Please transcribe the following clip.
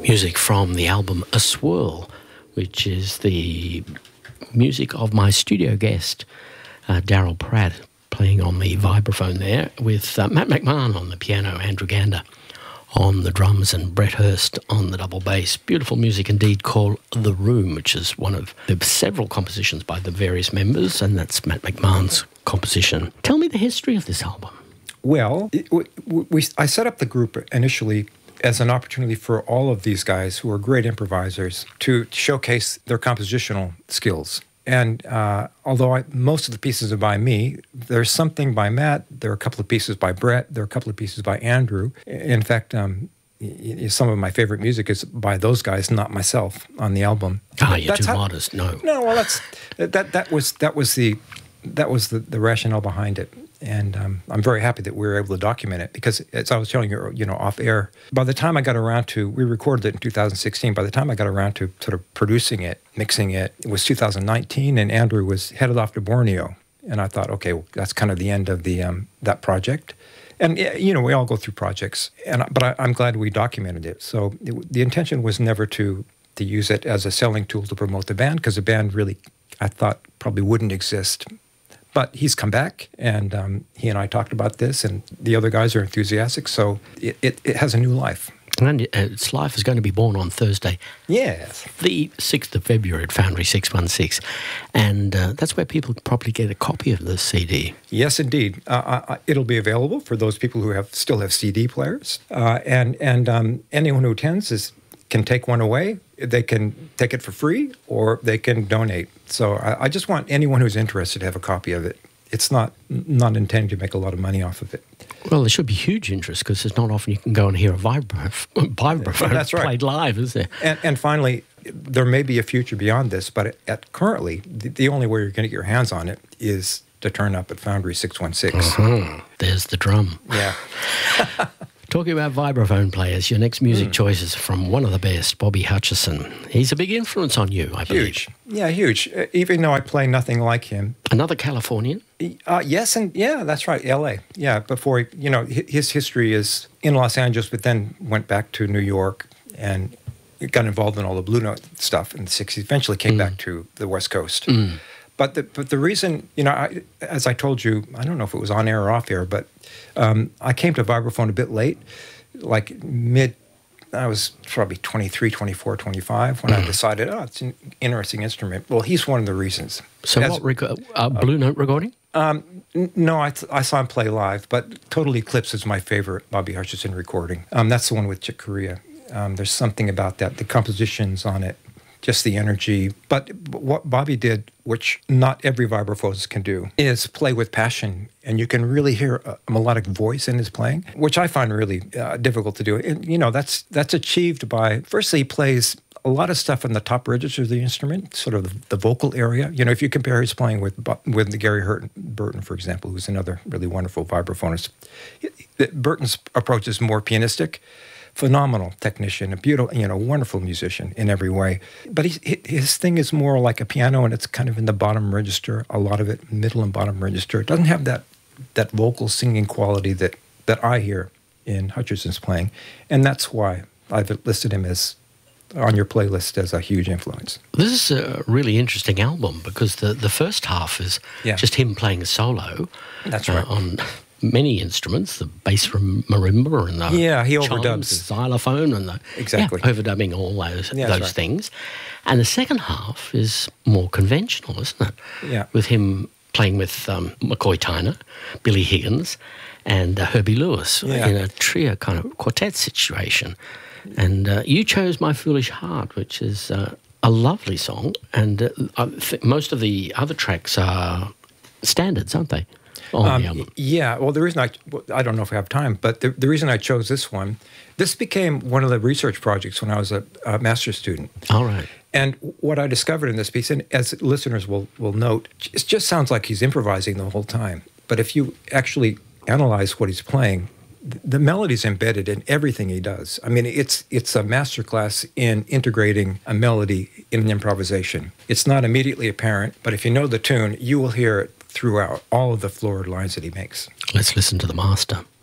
Music from the album A Swirl, which is the music of my studio guest, Daryl Pratt, playing on the vibraphone there, with Matt McMahon on the piano, Andrew Gander on the drums, and Brett Hurst on the double bass. Beautiful music indeed, called The Room, which is one of the several compositions by the various members, and that's Matt McMahon's composition. Tell me the history of this album. Well, I set up the group initially as an opportunity for all of these guys who are great improvisers to showcase their compositional skills. And although most of the pieces are by me, there's something by Matt, there are a couple of pieces by Brett, there are a couple of pieces by Andrew. In fact, some of my favorite music is by those guys, not myself, on the album. You're too modest. No. No, well, that was the rationale behind it. And I'm very happy that we were able to document it, because as I was telling you, off air, by the time I got around to, we recorded it in 2016, by the time I got around to sort of producing it, mixing it, it was 2019, and Andrew was headed off to Borneo. And I thought, okay, well, that's kind of the end of the that project. And, we all go through projects, but I'm glad we documented it. So the intention was never to use it as a selling tool to promote the band, because the band really, I thought, probably wouldn't exist. But he's come back, and he and I talked about this, and the other guys are enthusiastic, so it has a new life. And its life is going to be born on Thursday. Yes. The 6th of February at Foundry 616. And that's where people probably get a copy of the CD. Yes, indeed. It'll be available for those people who still have CD players. And anyone who attends can take one away. They can take it for free, or they can donate. So I just want anyone who's interested to have a copy of it. It's not intended to make a lot of money off of it. Well, there should be huge interest, because it's not often you can go and hear a vibraphone That's right. played live, is there? And finally, there may be a future beyond this, but currently, the only way you're going to get your hands on it is to turn up at Foundry 616. Uh-huh. There's the drum. Yeah. Talking about vibraphone players, your next music choice is from one of the best, Bobby Hutcherson. He's a big influence on you, I believe. Huge. Yeah, huge. Even though I play nothing like him. Another Californian? Yes, and yeah, that's right, L.A. Yeah, before, his history is in Los Angeles, but then went back to New York and got involved in all the Blue Note stuff in the 60s, eventually came back to the West Coast. But the reason, as I told you, I don't know if it was on air or off air, but I came to vibraphone a bit late, like I was probably 23, 24, 25 when I decided, it's an interesting instrument. Well, he's one of the reasons. So Blue Note recording? No, I saw him play live, but Total Eclipse is my favorite Bobby Hutcherson recording. That's the one with Chick Corea. There's something about that, the compositions on it, just the energy. But what Bobby did, which not every vibraphonist can do, is play with passion. And you can really hear a melodic voice in his playing, which I find really difficult to do. And, that's achieved by, firstly, he plays a lot of stuff in the top register of the instrument, sort of the vocal area. If you compare his playing with Gary Burton, for example, who's another really wonderful vibraphonist, Burton's approach is more pianistic. Phenomenal technician, a beautiful, wonderful musician in every way. But his thing is more like a piano, and it's kind of in the bottom register, a lot of it, middle and bottom register. It doesn't have that vocal singing quality that I hear in Hutcherson's playing. And that's why I've listed him as on your playlist as a huge influence. This is a really interesting album, because the first half is just him playing solo. That's right. On many instruments, the bass marimba and the he chimes, overdubs the xylophone, and overdubbing all those things. And the second half is more conventional, isn't it? Yeah. With him playing with McCoy Tyner, Billy Higgins, and Herbie Lewis in a trio kind of quartet situation. And you chose My Foolish Heart, which is a lovely song, and most of the other tracks are standards, aren't they? On the album. Yeah, well, the reason I don't know if we have time, but the reason I chose this one, this became one of the research projects when I was a master's student. All right. And what I discovered in this piece, and as listeners will note, it just sounds like he's improvising the whole time. But if you actually analyze what he's playing, the melody's embedded in everything he does. I mean, it's a masterclass in integrating a melody in an improvisation. It's not immediately apparent, but if you know the tune, you will hear it throughout all of the florid lines that he makes. Let's listen to the master.